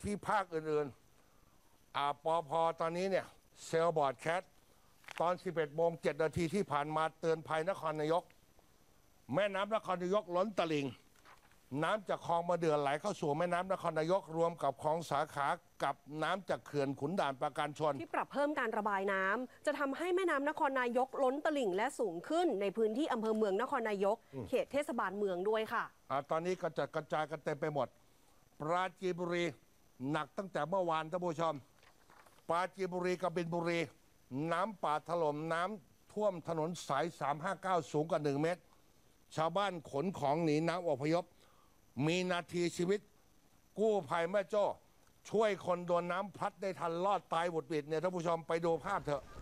ที่ภาคอื่นๆปพตอนนี้เนี่ยเซลบอร์ดแคทตอน 11:07 นาทีที่ผ่านมาเตือนภัยนครนายกแม่น้ำนครนายกล้นตลิ่งน้ำจากคลองมะเดื่อไหลเข้าสู่แม่น้ำนครนายกรวมกับคลองสาขากับน้ำจากเขื่อนขุนด่านปราการชนที่ปรับเพิ่มการระบายน้ำจะทำให้แม่น้ำนครนายกล้นตลิ่งและสูงขึ้นในพื้นที่อำเภอเมืองนครนายกเขตเทศบาลเมืองด้วยค่ะตอนนี้ก็จะกระจายกันเต็มไปหมดปราจีนบุรีหนักตั้งแต่เมื่อวานท่านผู้ชมปราจีนบุรีกบินบุรีน้ำป่าถล่มน้ำท่วมถนนสาย359สูงกว่า1 เมตรชาวบ้านขนของหนีน้ำอพยพมีนาทีชีวิตกู้ภัยแม่โจ้ช่วยคนโดนน้ำพัดได้ทันรอดตายบุดหวิดเนี่ยท่านผู้ชมไปดูภาพเถอะ